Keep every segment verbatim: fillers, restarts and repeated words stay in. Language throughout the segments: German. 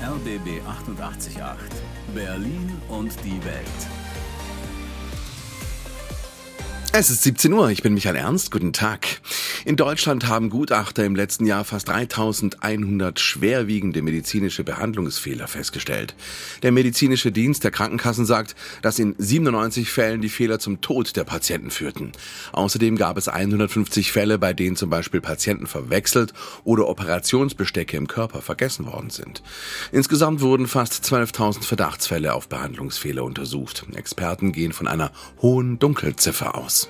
R B B achtundachtzig Komma acht. Berlin und die Welt. Es ist siebzehn Uhr, ich bin Michael Ernst, guten Tag. In Deutschland haben Gutachter im letzten Jahr fast dreitausendeinhundert schwerwiegende medizinische Behandlungsfehler festgestellt. Der medizinische Dienst der Krankenkassen sagt, dass in siebenundneunzig Fällen die Fehler zum Tod der Patienten führten. Außerdem gab es hundertfünfzig Fälle, bei denen zum Beispiel Patienten verwechselt oder Operationsbestecke im Körper vergessen worden sind. Insgesamt wurden fast zwölftausend Verdachtsfälle auf Behandlungsfehler untersucht. Experten gehen von einer hohen Dunkelziffer aus.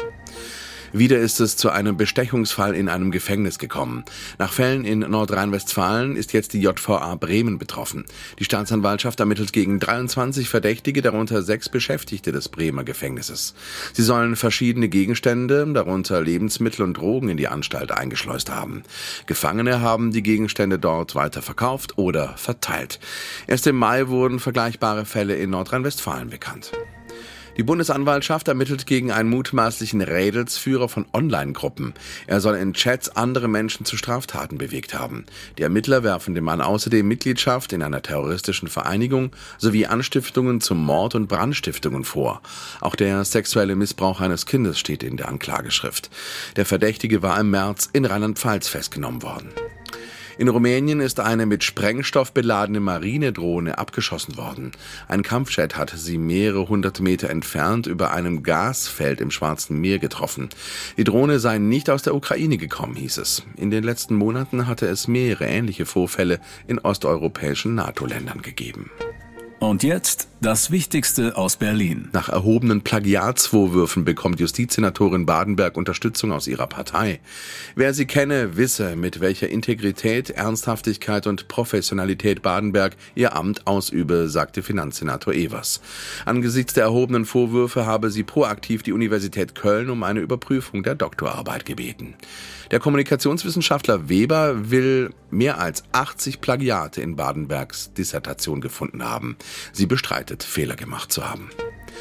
Wieder ist es zu einem Bestechungsfall in einem Gefängnis gekommen. Nach Fällen in Nordrhein-Westfalen ist jetzt die J V A Bremen betroffen. Die Staatsanwaltschaft ermittelt gegen dreiundzwanzig Verdächtige, darunter sechs Beschäftigte des Bremer Gefängnisses. Sie sollen verschiedene Gegenstände, darunter Lebensmittel und Drogen, in die Anstalt eingeschleust haben. Gefangene haben die Gegenstände dort weiter verkauft oder verteilt. Erst im Mai wurden vergleichbare Fälle in Nordrhein-Westfalen bekannt. Die Bundesanwaltschaft ermittelt gegen einen mutmaßlichen Rädelsführer von Online-Gruppen. Er soll in Chats andere Menschen zu Straftaten bewegt haben. Die Ermittler werfen dem Mann außerdem Mitgliedschaft in einer terroristischen Vereinigung sowie Anstiftungen zum Mord und Brandstiftungen vor. Auch der sexuelle Missbrauch eines Kindes steht in der Anklageschrift. Der Verdächtige war im März in Rheinland-Pfalz festgenommen worden. In Rumänien ist eine mit Sprengstoff beladene Marinedrohne abgeschossen worden. Ein Kampfjet hat sie mehrere hundert Meter entfernt über einem Gasfeld im Schwarzen Meer getroffen. Die Drohne sei nicht aus der Ukraine gekommen, hieß es. In den letzten Monaten hatte es mehrere ähnliche Vorfälle in osteuropäischen NATO-Ländern gegeben. Und jetzt das Wichtigste aus Berlin. Nach erhobenen Plagiatsvorwürfen bekommt Justizsenatorin Badenberg Unterstützung aus ihrer Partei. Wer sie kenne, wisse, mit welcher Integrität, Ernsthaftigkeit und Professionalität Badenberg ihr Amt ausübe, sagte Finanzsenator Evers. Angesichts der erhobenen Vorwürfe habe sie proaktiv die Universität Köln um eine Überprüfung der Doktorarbeit gebeten. Der Kommunikationswissenschaftler Weber will mehr als achtzig Plagiate in Badenbergs Dissertation gefunden haben. Sie bestreitet, Fehler gemacht zu haben.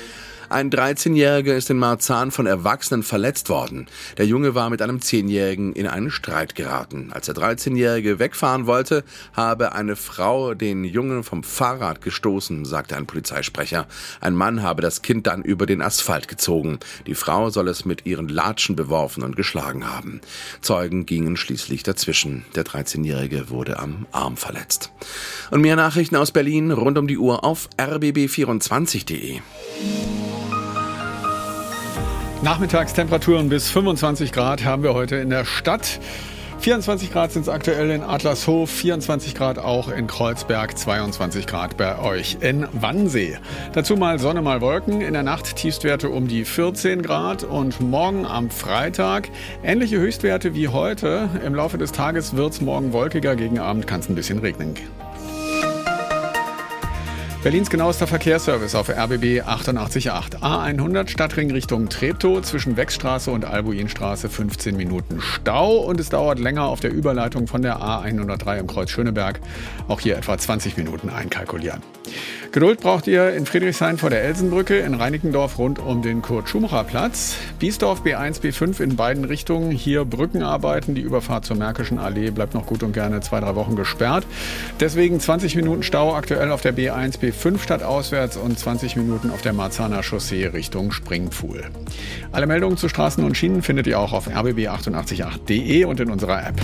Ein dreizehnjähriger ist in Marzahn von Erwachsenen verletzt worden. Der Junge war mit einem zehnjährigen in einen Streit geraten. Als der dreizehnjährige wegfahren wollte, habe eine Frau den Jungen vom Fahrrad gestoßen, sagte ein Polizeisprecher. Ein Mann habe das Kind dann über den Asphalt gezogen. Die Frau soll es mit ihren Latschen beworfen und geschlagen haben. Zeugen gingen schließlich dazwischen. Der dreizehnjährige wurde am Arm verletzt. Und mehr Nachrichten aus Berlin rund um die Uhr auf r b b vierundzwanzig punkt d e. Nachmittagstemperaturen bis fünfundzwanzig Grad haben wir heute in der Stadt. vierundzwanzig Grad sind es aktuell in Adlershof, vierundzwanzig Grad auch in Kreuzberg, zweiundzwanzig Grad bei euch in Wannsee. Dazu mal Sonne, mal Wolken. In der Nacht Tiefstwerte um die vierzehn Grad und morgen am Freitag ähnliche Höchstwerte wie heute. Im Laufe des Tages wird es morgen wolkiger, gegen Abend kann es ein bisschen regnen. Berlins genauester Verkehrsservice auf R B B achtundachtzig Komma acht. A hundert Stadtring Richtung Treptow, zwischen Wechstraße und Albuinstraße fünfzehn Minuten Stau und es dauert länger auf der Überleitung von der A hundertdrei im Kreuz Schöneberg. Auch hier etwa zwanzig Minuten einkalkulieren. Geduld braucht ihr in Friedrichshain vor der Elsenbrücke, in Reinickendorf rund um den Kurt-Schumacher-Platz, Biesdorf B eins, B fünf in beiden Richtungen, hier Brückenarbeiten, die Überfahrt zur Märkischen Allee bleibt noch gut und gerne zwei, drei Wochen gesperrt. Deswegen zwanzig Minuten Stau aktuell auf der B eins, B fünf stadtauswärts und zwanzig Minuten auf der Marzahner Chaussee Richtung Springpfuhl. Alle Meldungen zu Straßen und Schienen findet ihr auch auf r b b achtundachtzig Komma acht punkt d e und in unserer App.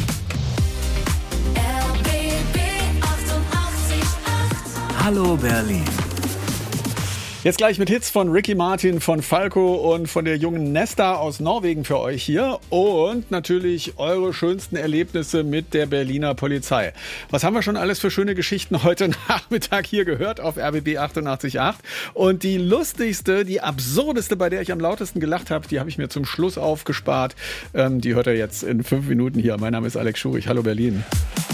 Hallo Berlin. Jetzt gleich mit Hits von Ricky Martin, von Falco und von der jungen Nesta aus Norwegen für euch hier und natürlich eure schönsten Erlebnisse mit der Berliner Polizei. Was haben wir schon alles für schöne Geschichten heute Nachmittag hier gehört auf R B B achtundachtzig Komma acht? Und die lustigste, die absurdeste, bei der ich am lautesten gelacht habe, die habe ich mir zum Schluss aufgespart. Ähm, die hört ihr jetzt in fünf Minuten hier. Mein Name ist Alex Schurich. Hallo Berlin.